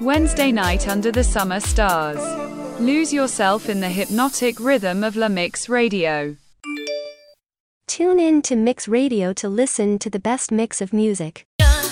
Wednesday night under the summer stars. Lose yourself in the hypnotic rhythm of La Mix Radio. Tune in to Mix Radio to listen to the best mix of music.